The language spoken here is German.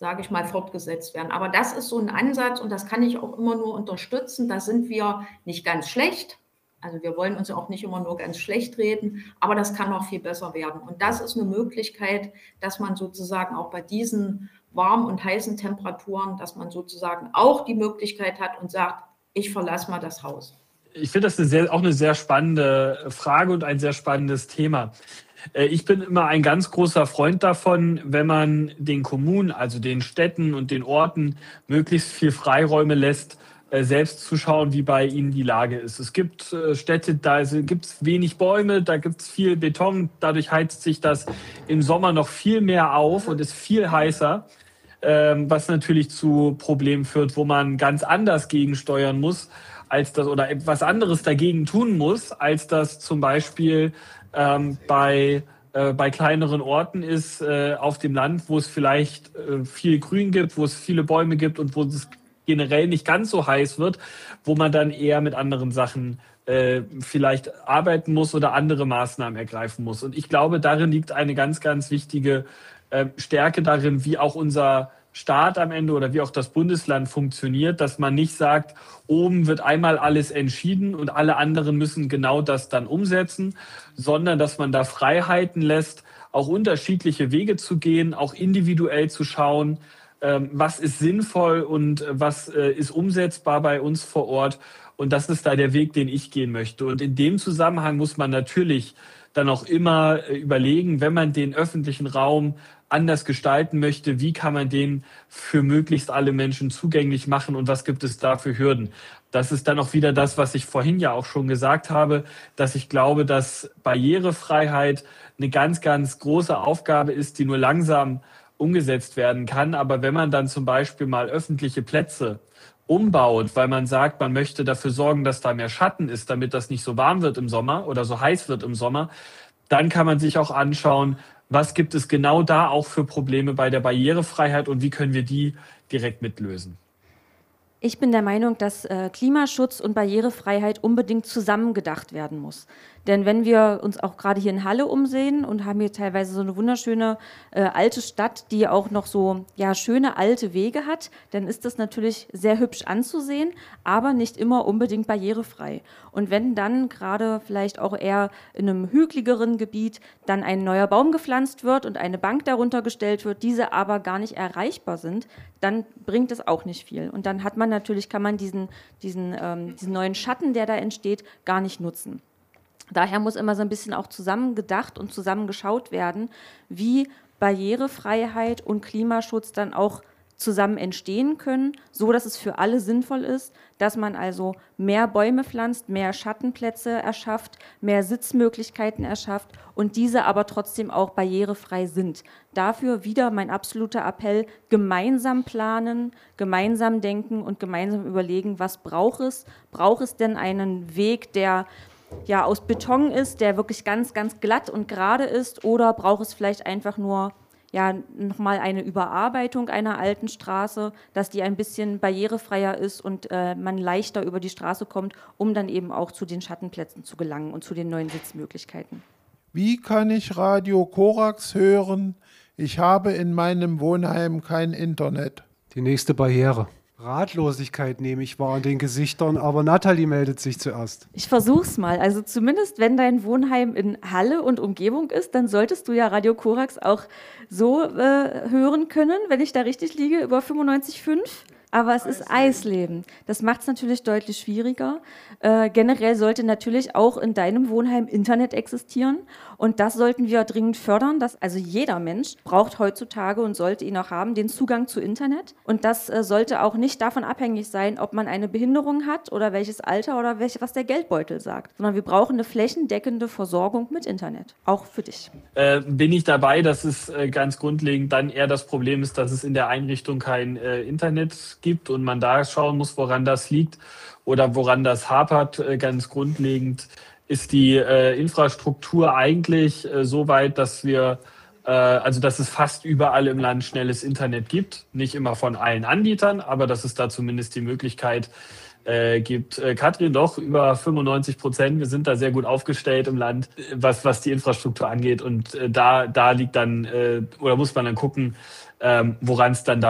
sage ich mal, fortgesetzt werden. Aber das ist so ein Ansatz und das kann ich auch immer nur unterstützen. Da sind wir nicht ganz schlecht. Also wir wollen uns ja auch nicht immer nur ganz schlecht reden, aber das kann noch viel besser werden. Und das ist eine Möglichkeit, dass man sozusagen auch bei diesen warmen und heißen Temperaturen, dass man sozusagen auch die Möglichkeit hat und sagt, ich verlasse mal das Haus. Ich finde das auch eine sehr spannende Frage und ein sehr spannendes Thema. Ich bin immer ein ganz großer Freund davon, wenn man den Kommunen, also den Städten und den Orten möglichst viel Freiräume lässt, selbst zu schauen, wie bei ihnen die Lage ist. Es gibt Städte, da gibt es wenig Bäume, da gibt es viel Beton, dadurch heizt sich das im Sommer noch viel mehr auf und ist viel heißer, was natürlich zu Problemen führt, wo man ganz anders gegensteuern muss, als das oder etwas anderes dagegen tun muss, als das zum Beispiel bei kleineren Orten ist auf dem Land, wo es vielleicht viel Grün gibt, wo es viele Bäume gibt und wo es generell nicht ganz so heiß wird, wo man dann eher mit anderen Sachen vielleicht arbeiten muss oder andere Maßnahmen ergreifen muss. Und ich glaube, darin liegt eine ganz, ganz wichtige Stärke darin, wie auch unser Staat am Ende oder wie auch das Bundesland funktioniert, dass man nicht sagt, oben wird einmal alles entschieden und alle anderen müssen genau das dann umsetzen, sondern dass man da Freiheiten lässt, auch unterschiedliche Wege zu gehen, auch individuell zu schauen, was ist sinnvoll und was ist umsetzbar bei uns vor Ort. Und das ist da der Weg, den ich gehen möchte. Und in dem Zusammenhang muss man natürlich dann auch immer überlegen, wenn man den öffentlichen Raum anders gestalten möchte, wie kann man den für möglichst alle Menschen zugänglich machen und was gibt es da für Hürden. Das ist dann auch wieder das, was ich vorhin ja auch schon gesagt habe, dass ich glaube, dass Barrierefreiheit eine ganz, ganz große Aufgabe ist, die nur langsam umgesetzt werden kann. Aber wenn man dann zum Beispiel mal öffentliche Plätze umbaut, weil man sagt, man möchte dafür sorgen, dass da mehr Schatten ist, damit das nicht so warm wird im Sommer oder so heiß wird im Sommer, dann kann man sich auch anschauen, was gibt es genau da auch für Probleme bei der Barrierefreiheit und wie können wir die direkt mitlösen. Ich bin der Meinung, dass Klimaschutz und Barrierefreiheit unbedingt zusammengedacht werden muss. Denn wenn wir uns auch gerade hier in Halle umsehen und haben hier teilweise so eine wunderschöne alte Stadt, die auch noch so schöne alte Wege hat, dann ist das natürlich sehr hübsch anzusehen, aber nicht immer unbedingt barrierefrei. Und wenn dann gerade vielleicht auch eher in einem hügeligeren Gebiet dann ein neuer Baum gepflanzt wird und eine Bank darunter gestellt wird, diese aber gar nicht erreichbar sind, dann bringt es auch nicht viel. Und dann kann man diesen neuen Schatten, der da entsteht, gar nicht nutzen. Daher muss immer so ein bisschen auch zusammengedacht und zusammengeschaut werden, wie Barrierefreiheit und Klimaschutz dann auch zusammen entstehen können, so dass es für alle sinnvoll ist, dass man also mehr Bäume pflanzt, mehr Schattenplätze erschafft, mehr Sitzmöglichkeiten erschafft und diese aber trotzdem auch barrierefrei sind. Dafür wieder mein absoluter Appell, gemeinsam planen, gemeinsam denken und gemeinsam überlegen, was braucht es? Braucht es denn einen Weg, der aus Beton ist, der wirklich ganz, ganz glatt und gerade ist, oder braucht es vielleicht einfach nur nochmal eine Überarbeitung einer alten Straße, dass die ein bisschen barrierefreier ist und man leichter über die Straße kommt, um dann eben auch zu den Schattenplätzen zu gelangen und zu den neuen Sitzmöglichkeiten. Wie kann ich Radio Korax hören? Ich habe in meinem Wohnheim kein Internet. Die nächste Barriere. Ratlosigkeit nehme ich wahr an den Gesichtern, aber Nathalie meldet sich zuerst. Ich versuch's mal. Also zumindest, wenn dein Wohnheim in Halle und Umgebung ist, dann solltest du ja Radio Korax auch so hören können, wenn ich da richtig liege, über 95,5. Aber es ist Eisleben. Das macht es natürlich deutlich schwieriger. Generell sollte natürlich auch in deinem Wohnheim Internet existieren. Und das sollten wir dringend fördern. Also jeder Mensch braucht heutzutage und sollte ihn auch haben, den Zugang zu Internet. Und das sollte auch nicht davon abhängig sein, ob man eine Behinderung hat oder welches Alter oder was der Geldbeutel sagt. Sondern wir brauchen eine flächendeckende Versorgung mit Internet. Auch für dich. Bin ich dabei, dass es ganz grundlegend dann eher das Problem ist, dass es in der Einrichtung kein Internet gibt und man da schauen muss, woran das liegt oder woran das hapert. Ganz grundlegend ist die Infrastruktur eigentlich so weit, dass dass es fast überall im Land schnelles Internet gibt. Nicht immer von allen Anbietern, aber dass es da zumindest die Möglichkeit gibt. Katrin, doch über 95%. Wir sind da sehr gut aufgestellt im Land, was die Infrastruktur angeht. Und da liegt dann, oder muss man dann gucken, woran es dann da